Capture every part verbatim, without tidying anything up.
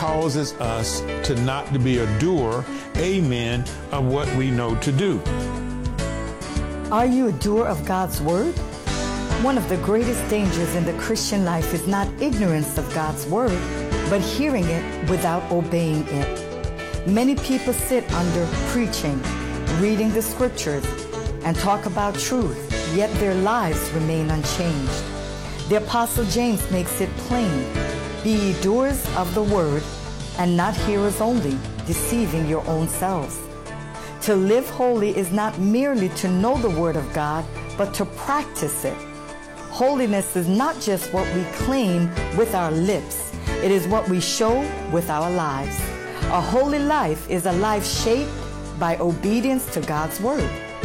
causes us to not to be a doer, amen, of what we know to do. Are you a doer of God's word? One of the greatest dangers in the Christian life is not ignorance of God's word, but hearing it without obeying it. Many people sit under preaching, reading the scriptures, and talk about truth, yet their lives remain unchanged. The Apostle James makes it plain, "Be ye doers of the word, and not hearers only, deceiving your own selves." To live holy is not merely to know the word of God, but to practice it. Holiness is not just what we claim with our lips. It is what we show with our lives. A holy life is a life shaped by obedience to God's word.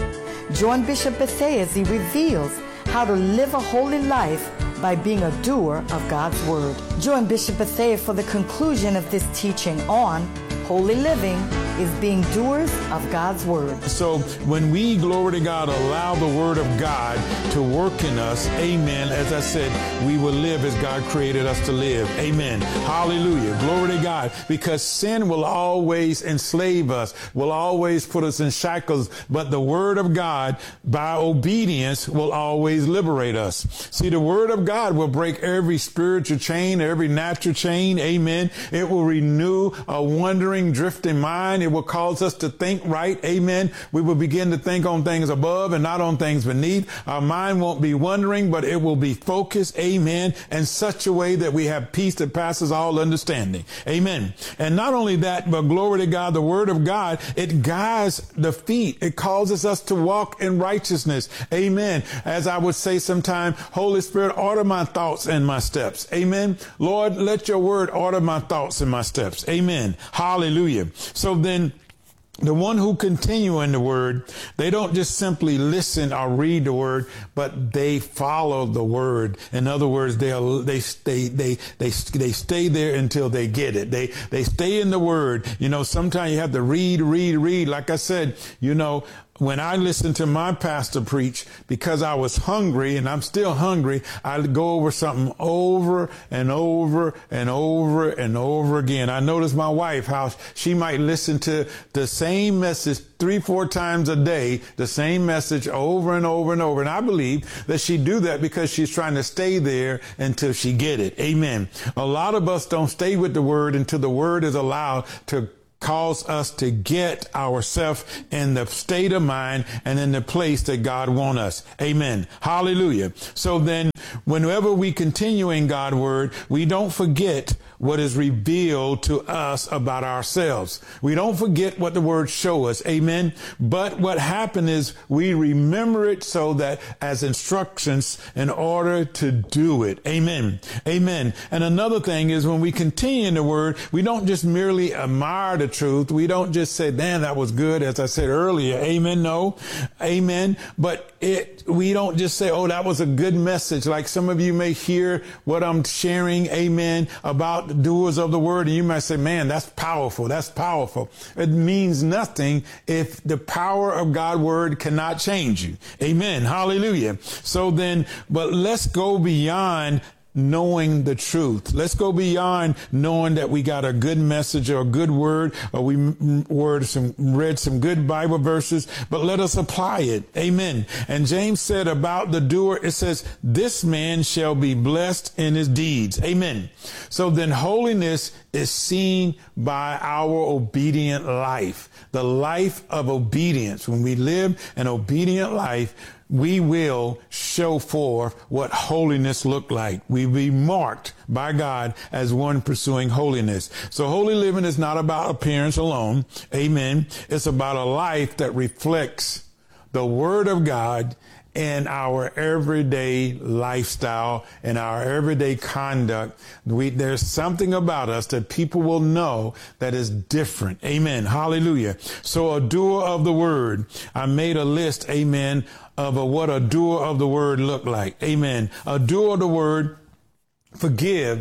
Join Bishop Bethea as he reveals how to live a holy life by being a doer of God's word. Join Bishop Bethea for the conclusion of this teaching on holy living is being doers of God's word. So when we, glory to God, allow the word of God to work in us, amen, as I said, we will live as God created us to live. Amen. Hallelujah. Glory to God. Because sin will always enslave us, will always put us in shackles, but the word of God, by obedience, will always liberate us. See, the word of God will break every spiritual chain, every natural chain. Amen. It will renew a wandering, drifting mind. It will cause us to think right. Amen. We will begin to think on things above and not on things beneath. Our mind won't be wandering, but it will be focused. Amen. In such a way that we have peace that passes all understanding. Amen. And not only that, but glory to God, the word of God, it guides the feet. It causes us to walk in righteousness. Amen. As I would say sometime, Holy Spirit, order my thoughts and my steps. Amen. Lord, let your word order my thoughts and my steps. Amen. Hallelujah. So then, the one who continue in the word, they don't just simply listen or read the word, but they follow the word. In other words, they they stay they they they stay there until they get it. They they stay in the word. You know, sometimes you have to read, read, read. Like I said, you know, when I listened to my pastor preach, because I was hungry and I'm still hungry, I'd go over something over and over and over and over again. I noticed my wife, how she might listen to the same message three, four times a day, the same message over and over and over. And I believe that she do that because she's trying to stay there until she get it. Amen. A lot of us don't stay with the word until the word is allowed to cause us to get ourselves in the state of mind and in the place that God wants us. Amen. Hallelujah. So then, whenever we continue in God's word, we don't forget what is revealed to us about ourselves. We don't forget what the word show us. Amen. But what happened is we remember it so that as instructions in order to do it. Amen. Amen. And another thing is when we continue in the word, we don't just merely admire the truth. We don't just say, man, that was good, as I said earlier. Amen. No. Amen. But it, we don't just say, oh, that was a good message. Like some of you may hear what I'm sharing. Amen. About the doers of the word. And you might say, man, that's powerful. That's powerful. It means nothing if the power of God's word cannot change you. Amen. Hallelujah. So then, but let's go beyond knowing the truth. Let's go beyond knowing that we got a good message or a good word, or we word some, read some good Bible verses, but let us apply it. Amen. And James said about the doer, it says, this man shall be blessed in his deeds. Amen. So then holiness is seen by our obedient life, the life of obedience. When we live an obedient life, we will show forth what holiness look like. We be marked by God as one pursuing holiness. So holy living is not about appearance alone. Amen. It's about a life that reflects the word of God in our everyday lifestyle, in our everyday conduct. We, there's something about us that people will know that is different. Amen. Hallelujah. So a doer of the word, I made a list, amen, of a, what a doer of the word look like. Amen. A doer of the word, forgive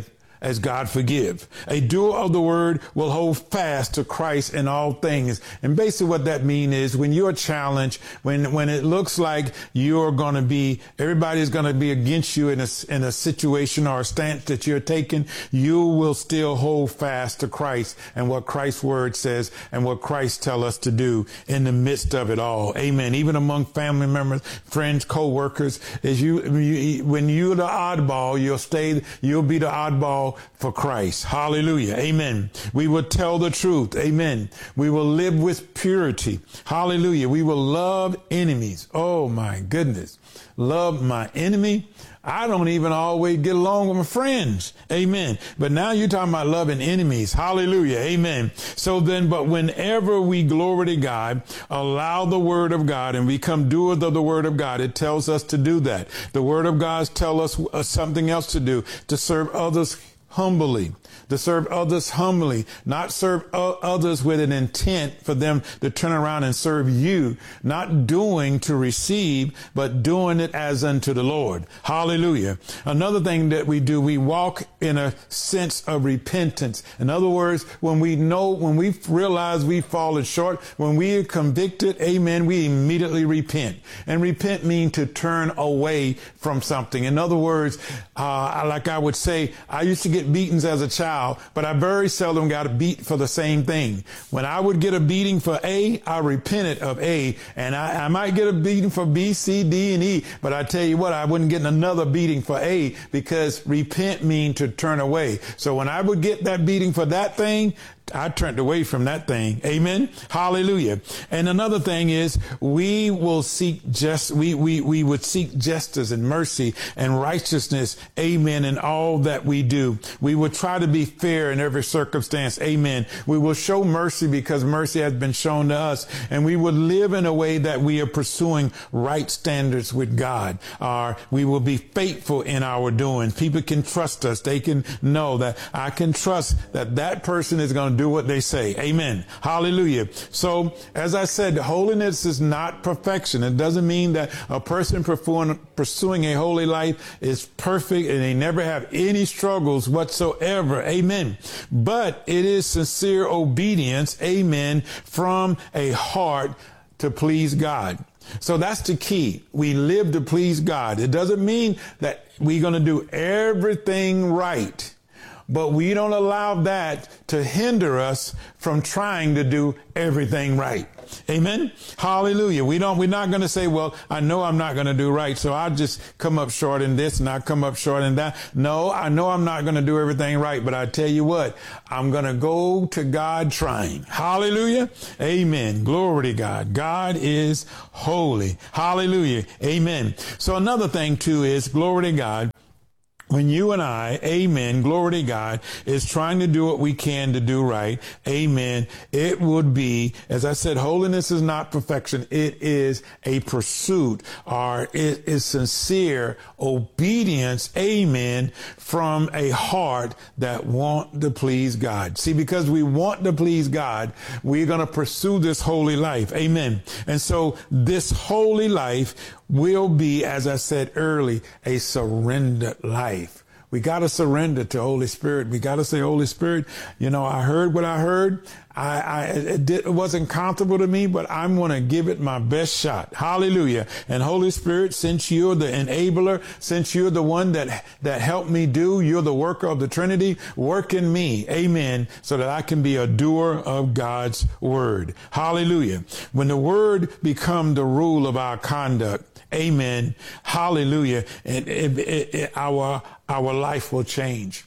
as God forgive. A doer of the word will hold fast to Christ in all things. And basically what that means is when you're challenged, when, when it looks like you're going to be, everybody's going to be against you in a, in a situation or a stance that you're taking, you will still hold fast to Christ and what Christ's word says and what Christ tell us to do in the midst of it all. Amen. Even among family members, friends, co-workers, as you, you when you're the oddball, you'll stay, you'll be the oddball for Christ. Hallelujah. Amen. We will tell the truth. Amen. We will live with purity. Hallelujah. We will love enemies. Oh my goodness. Love my enemy. I don't even always get along with my friends. Amen. But now you're talking about loving enemies. Hallelujah. Amen. So then, but whenever we glory to God, allow the word of God and become doers of the word of God, it tells us to do that. The word of God tells us uh, something else to do, to serve others humbly, to serve others humbly, not serve o- others with an intent for them to turn around and serve you, not doing to receive, but doing it as unto the Lord. Hallelujah. Another thing that we do, we walk in a sense of repentance. In other words, when we know, when we realize we've fallen short, when we are convicted, amen, we immediately repent. And repent means to turn away from something. In other words, uh, like I would say, I used to get beatings as a child, but I very seldom got a beat for the same thing. When I would get a beating for A, I repented of A, and I, I might get a beating for B, C, D, and E, but I tell you what, I wouldn't get another beating for A because repent means to turn away. So when I would get that beating for that thing, I turned away from that thing. Amen. Hallelujah. And another thing is we will seek just, we, we, we would seek justice and mercy and righteousness. Amen. In all that we do. We will try to be fair in every circumstance. Amen. We will show mercy because mercy has been shown to us, and we will live in a way that we are pursuing right standards with God. Or we will be faithful in our doing. People can trust us. They can know that I can trust that that person is going to do what they say. Amen. Hallelujah. So, as I said, holiness is not perfection. It doesn't mean that a person pursuing a holy life is perfect and they never have any struggles whatsoever. Amen. But it is sincere obedience. Amen. From a heart to please God. So that's the key. We live to please God. It doesn't mean that we're going to do everything right, but we don't allow that to hinder us from trying to do everything right. Amen. Hallelujah. We don't, we're not going to say, well, I know I'm not going to do right, so I'll just come up short in this and I'll come up short in that. No, I know I'm not going to do everything right, but I tell you what, I'm going to go to God trying. Hallelujah. Amen. Glory to God. God is holy. Hallelujah. Amen. So another thing too is, glory to God, when you and I, amen, glory to God, is trying to do what we can to do right, amen, it would be, as I said, holiness is not perfection. It is a pursuit, or it is sincere obedience, amen, from a heart that want to please God. See, because we want to please God, we're going to pursue this holy life, amen. And so this holy life will be, as I said early, a surrendered life. We got to surrender to Holy Spirit. We got to say, Holy Spirit, you know, I heard what I heard. I, I it, did, it wasn't comfortable to me, but I'm going to give it my best shot. Hallelujah. And Holy Spirit, since you're the enabler, since you're the one that, that helped me do, you're the worker of the Trinity, work in me. Amen. So that I can be a doer of God's word. Hallelujah. When the word become the rule of our conduct, amen. Hallelujah. And it, it, it, our, our life will change.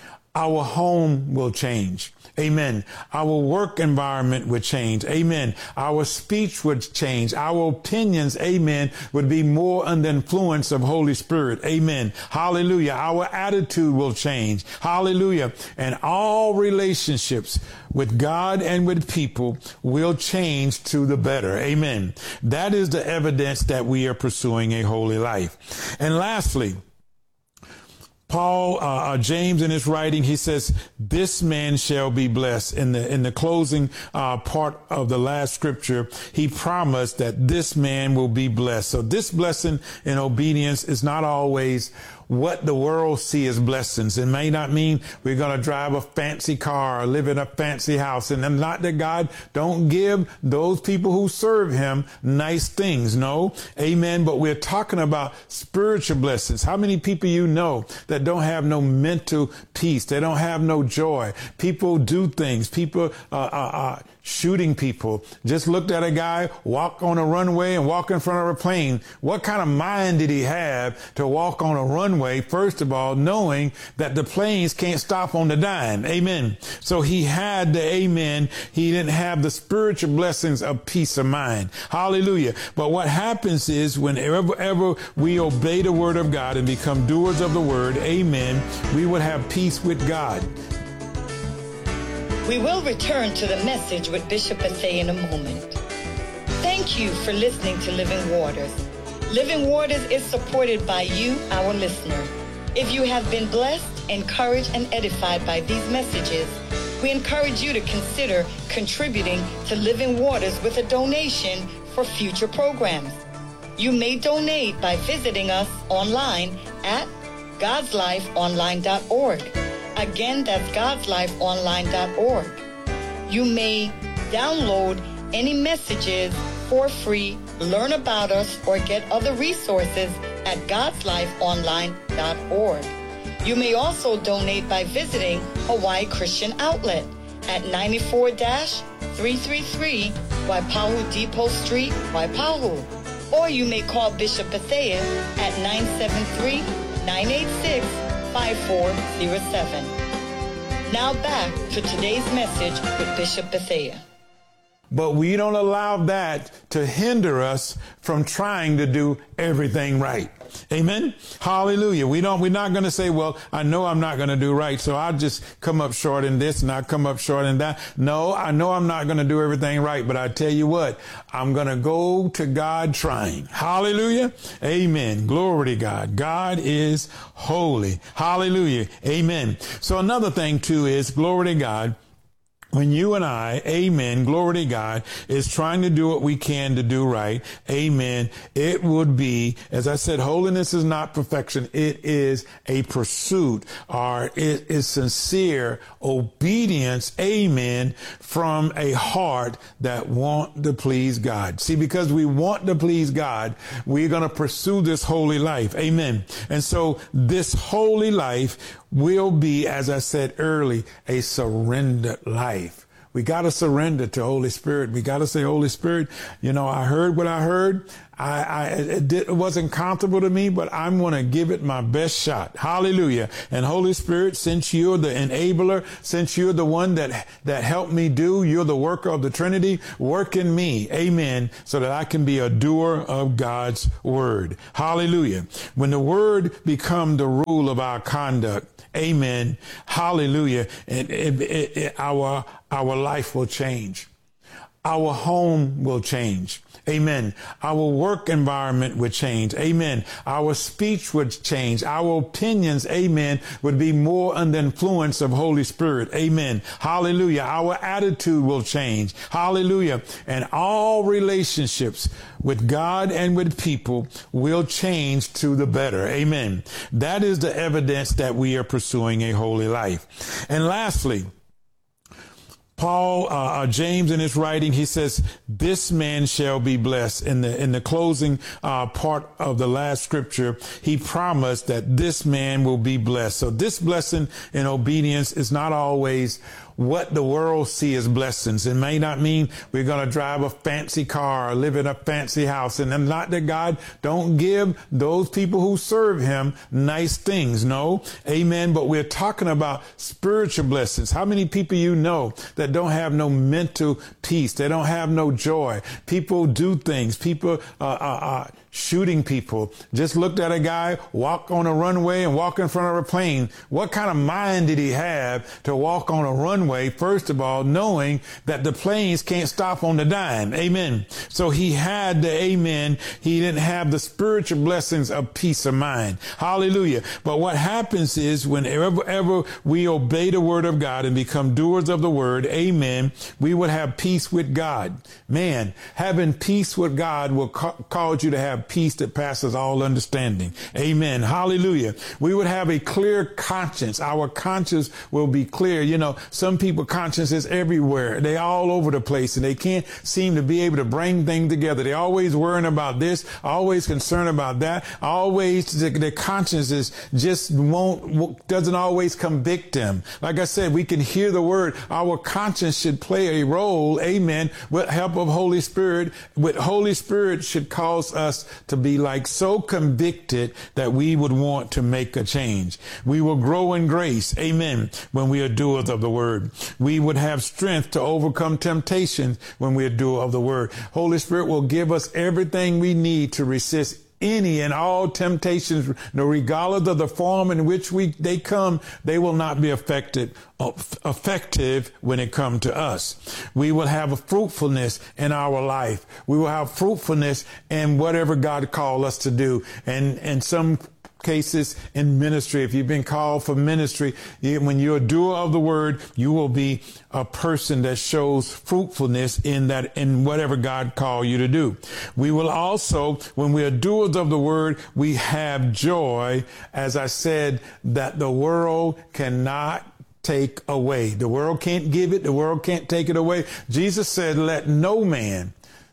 Our home will change. Amen. Our work environment would change. Amen. Our speech would change. Our opinions, amen, would be more under the influence of Holy Spirit. Amen. Hallelujah. Our attitude will change. Hallelujah. And all relationships with God and with people will change to the better. Amen. That is the evidence that we are pursuing a holy life. And lastly, Paul, uh, uh, James in his writing, he says, this man shall be blessed. In the, in the closing, uh, part of the last scripture, he promised that this man will be blessed. So this blessing in obedience is not always what the world see as blessings. It may not mean we're going to drive a fancy car or live in a fancy house. And not that God don't give those people who serve him nice things. No. Amen. But we're talking about spiritual blessings. How many people you know that don't have no mental peace? They don't have no joy. People do things. People uh, uh, uh shooting people. Just looked at a guy walk on a runway and walk in front of a plane. What kind of mind did he have to walk on a runway, first of all, knowing that the planes can't stop on the dime? Amen. So he had the amen. He didn't have the spiritual blessings of peace of mind. Hallelujah. But what happens is whenever ever we obey the word of God and become doers of the word, amen, we would have peace with God. We will return to the message with Bishop Bethea in a moment. Thank you for listening to Living Waters. Living Waters is supported by you, our listener. If you have been blessed, encouraged, and edified by these messages, we encourage you to consider contributing to Living Waters with a donation for future programs. You may donate by visiting us online at gods life online dot org. Again, that's gods life online dot org. You may download any messages for free, learn about us, or get other resources at gods life online dot org. You may also donate by visiting Hawaii Christian Outlet at ninety-four three thirty-three Waipahu Depot Street, Waipahu. Or you may call Bishop Bethea at nine seven three, nine eight six, five four zero seven. Now back to today's message with Bishop Bethea. But we don't allow that to hinder us from trying to do everything right. Amen. Hallelujah. We don't, we're not going to say, well, I know I'm not going to do right, so I'll just come up short in this and I'll come up short in that. No, I know I'm not going to do everything right, but I tell you what, I'm going to go to God trying. Hallelujah. Amen. Glory to God. God is holy. Hallelujah. Amen. So another thing too is, glory to God, when you and I, amen, glory to God, is trying to do what we can to do right, amen, it would be, as I said, holiness is not perfection. It is a pursuit, or it is sincere obedience, amen, from a heart that want to please God. See, because we want to please God, we're going to pursue this holy life, amen. And so this holy life will be, as I said early, a surrendered life. We got to surrender to Holy Spirit. We got to say, Holy Spirit, you know, I heard what I heard. I, I it, did, it wasn't comfortable to me, but I'm going to give it my best shot. Hallelujah. And Holy Spirit, since you're the enabler, since you're the one that, that helped me do, you're the worker of the Trinity, work in me. Amen. So that I can be a doer of God's word. Hallelujah. When the word become the rule of our conduct, amen. Hallelujah. And it, it, it, our, our life will change. Our home will change. Amen. Our work environment would change. Amen. Our speech would change. Our opinions, amen, would be more under the influence of Holy Spirit. Amen. Hallelujah. Our attitude will change. Hallelujah. And all relationships with God and with people will change to the better. Amen. That is the evidence that we are pursuing a holy life. And lastly, Paul, uh, uh, James in his writing, he says, this man shall be blessed. In the, in the closing, uh, part of the last scripture, he promised that this man will be blessed. So this blessing in obedience is not always what the world see as blessings. It may not mean we're going to drive a fancy car or live in a fancy house. And not that God don't give those people who serve him nice things. No. Amen. But we're talking about spiritual blessings. How many people you know that don't have no mental peace? They don't have no joy. People do things. People uh, uh, uh shooting people. Just looked at a guy walk on a runway and walk in front of a plane. What kind of mind did he have to walk on a runway runway, first of all, knowing that the planes can't stop on the dime. Amen. So he had the amen. He didn't have the spiritual blessings of peace of mind. Hallelujah. But what happens is whenever ever we obey the word of God and become doers of the word, amen, we will have peace with God. Man, having peace with God will ca- cause you to have peace that passes all understanding. Amen. Hallelujah. We would have a clear conscience. Our conscience will be clear. You know, some people conscience is everywhere. They all over the place and they can't seem to be able to bring things together. They always worrying about this, always concerned about that. Always their consciences just won't, doesn't always convict them. Like I said, we can hear the word. Our conscience should play a role. Amen. With help of Holy Spirit, with Holy Spirit should cause us to be like so convicted that we would want to make a change. We will grow in grace. Amen. When we are doers of the word, we would have strength to overcome temptations when we are doers of the word. Holy Spirit will give us everything we need to resist any and all temptations, no, regardless of the form in which we they come, they will not be affected, uh, effective when it comes to us. We will have a fruitfulness in our life. We will have fruitfulness in whatever God called us to do. And in some cases in ministry, if you've been called for ministry, when you're a doer of the word, you will be a person that shows fruitfulness in that, in whatever God called you to do. We will also, when we are doers of the word, we have joy, as I said, that the world cannot take away. The world can't give it. The world can't take it away. Jesus said, let no man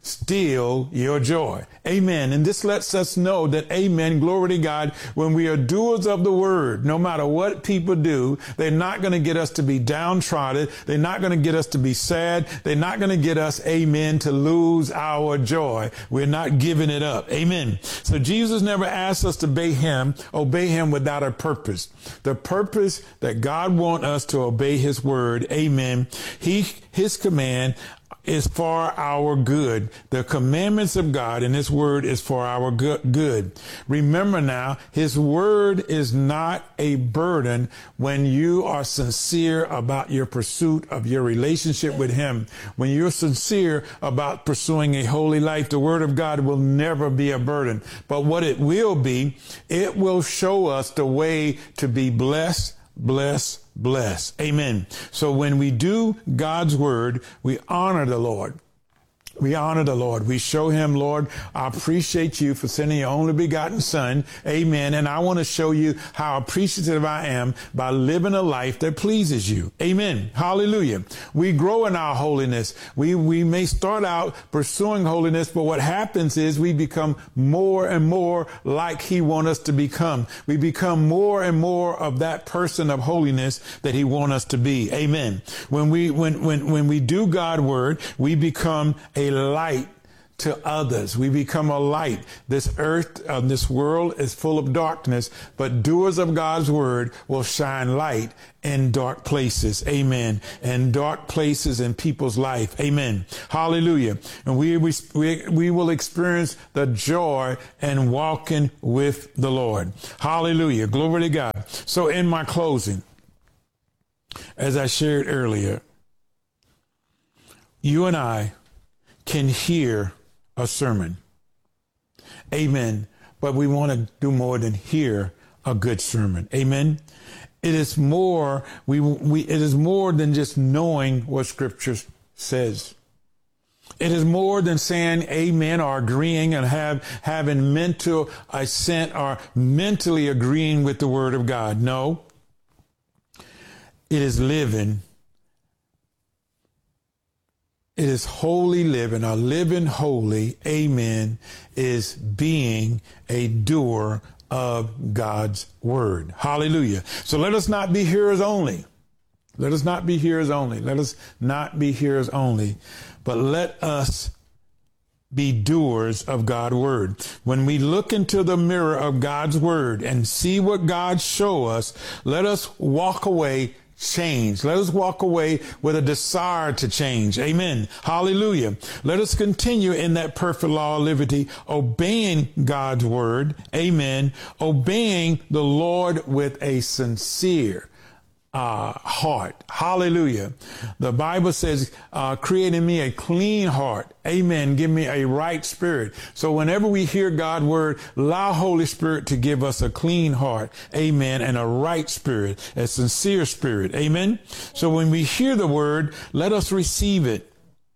steal your joy. Amen. And this lets us know that, amen, glory to God, when we are doers of the word, no matter what people do, they're not going to get us to be downtrodden. They're not going to get us to be sad. They're not going to get us, amen, to lose our joy. We're not giving it up. Amen. So Jesus never asked us to obey him, obey him without a purpose. The purpose that God wants us to obey his word. Amen. He, his command is for our good. The commandments of God and his word is for our good. Remember now, his word is not a burden when you are sincere about your pursuit of your relationship with him. When you're sincere about pursuing a holy life, the word of God will never be a burden. But what it will be, it will show us the way to be blessed, blessed, bless. Amen. So when we do God's word, we honor the Lord. We honor the Lord. We show him, Lord, I appreciate you for sending your only begotten son. Amen. And I want to show you how appreciative I am by living a life that pleases you. Amen. Hallelujah. We grow in our holiness. We, we may start out pursuing holiness, but what happens is we become more and more like he wants us to become. We become more and more of that person of holiness that he wants us to be. Amen. When we, when, when, when we do God's word, we become a light to others. We become a light. This earth, uh, this world is full of darkness, but doers of God's word will shine light in dark places. Amen. And dark places in people's life. Amen. Hallelujah. And we, we, we will experience the joy in walking with the Lord. Hallelujah. Glory to God. So in my closing, as I shared earlier, you and I can hear a sermon. Amen. But we want to do more than hear a good sermon. Amen. It is more, we, we, it is more than just knowing what scripture says. It is more than saying amen or agreeing and have, having mental assent or mentally agreeing with the word of God. No, it is living. It is holy living, or living holy, amen, is being a doer of God's word. Hallelujah. So let us not be hearers only. Let us not be hearers only. Let us not be hearers only, but let us be doers of God's word. When we look into the mirror of God's word and see what God show us, let us walk away change. Let us walk away with a desire to change. Amen. Hallelujah. Let us continue in that perfect law of liberty, obeying God's word. Amen. Obeying the Lord with a sincere, uh, heart. Hallelujah. The Bible says, uh, create in me a clean heart. Amen. Give me a right spirit. So whenever we hear God's word, allow Holy Spirit to give us a clean heart. Amen. And a right spirit, a sincere spirit. Amen. So when we hear the word, let us receive it.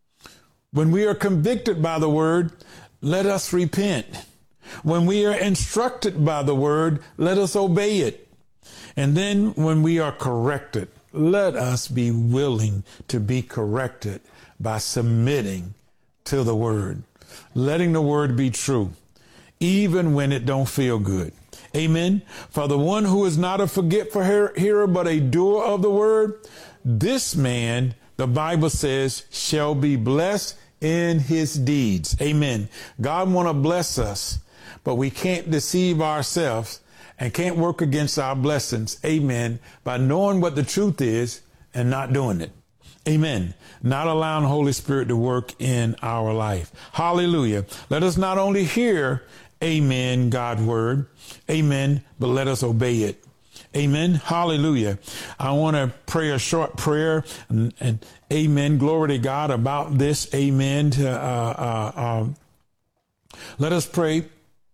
When we are convicted by the word, let us repent. When we are instructed by the word, let us obey it. And then when we are corrected, let us be willing to be corrected by submitting to the word, letting the word be true, even when it don't feel good. Amen. For the one who is not a forgetful hearer, but a doer of the word, this man, the Bible says, shall be blessed in his deeds. Amen. God want to bless us, but we can't deceive ourselves and can't work against our blessings. Amen. By knowing what the truth is and not doing it. Amen. Not allowing the Holy Spirit to work in our life. Hallelujah. Let us not only hear, amen, God's word, amen, but let us obey it. Amen. Hallelujah. I want to pray a short prayer and, and amen. Glory to God about this. Amen. To, uh, uh, um, let us pray.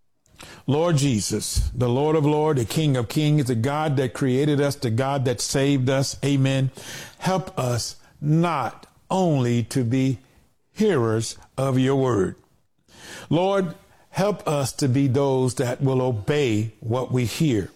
Lord Jesus, the Lord of Lords, the King of Kings, the God that created us, the God that saved us. Amen. Help us not only to be hearers of your word. Lord, help us to be those that will obey what we hear.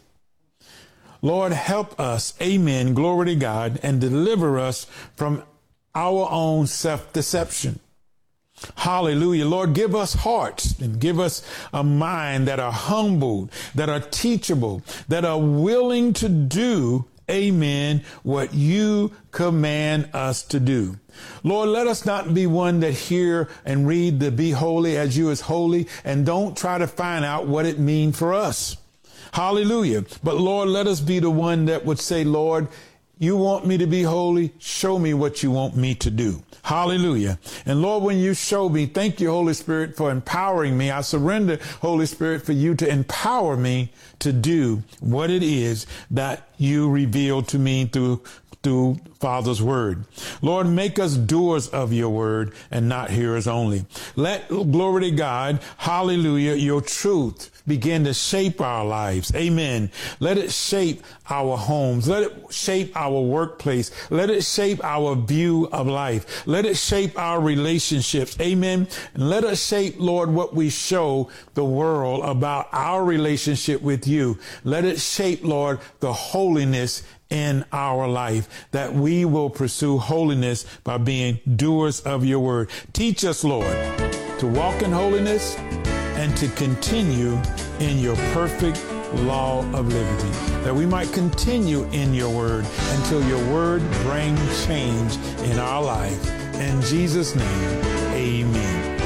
Lord, help us, amen, glory to God, and deliver us from our own self-deception. Hallelujah. Lord, give us hearts and give us a mind that are humbled, that are teachable, that are willing to do, amen, what you command us to do. Lord, let us not be one that hear and read the be holy as you is holy and don't try to find out what it means for us. Hallelujah. But Lord, let us be the one that would say, Lord, you want me to be holy? Show me what you want me to do. Hallelujah. And Lord, when you show me, thank you, Holy Spirit, for empowering me. I surrender, Holy Spirit, for you to empower me to do what it is that you revealed to me through through Father's word. Lord, make us doers of your word and not hearers only. Let, glory to God, hallelujah, your truth begin to shape our lives. Amen. Let it shape our homes. Let it shape our workplace. Let it shape our view of life. Let it shape our relationships. Amen. And let us shape, Lord, what we show the world about our relationship with you. Let it shape, Lord, the holiness in our life, that we will pursue holiness by being doers of your word. Teach us, Lord, to walk in holiness and to continue in your perfect law of liberty, that we might continue in your word until your word brings change in our life. In Jesus' name, amen.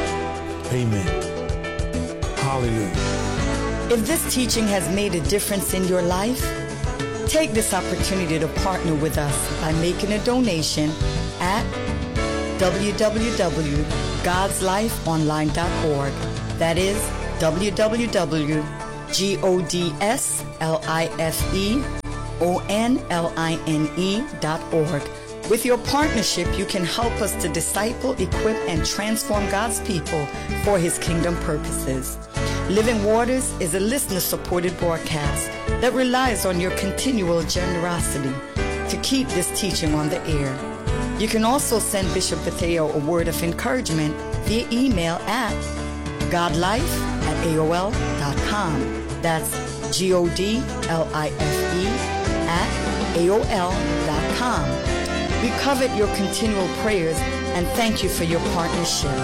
Amen. Hallelujah. If this teaching has made a difference in your life, take this opportunity to partner with us by making a donation at w w w dot gods life online dot org. That is w w w dot gods life dot org. With your partnership, you can help us to disciple, equip, and transform God's people for his kingdom purposes. Living Waters is a listener-supported broadcast that relies on your continual generosity to keep this teaching on the air. You can also send Bishop Bethea a word of encouragement via email at godlife at A O L dot com. That's G O D L I F E at A O L dot com. We covet your continual prayers and thank you for your partnership.